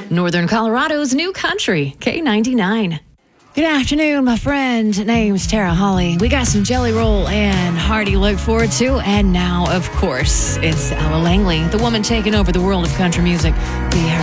Northern Colorado's new country, K99. Good afternoon, my friend. Name's Tara Holly. We got some Jelly Roll and Hearty to look forward to. And now, of course, it's Ella Langley, the woman taking over the world of country music. Be her.